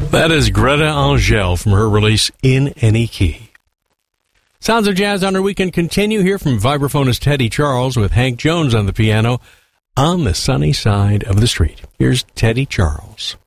That is Greta Angel from her release In Any Key. Sounds of Jazz on our weekend continue here from vibraphonist Teddy Charles with Hank Jones on the piano on the sunny side of the street. Here's Teddy Charles.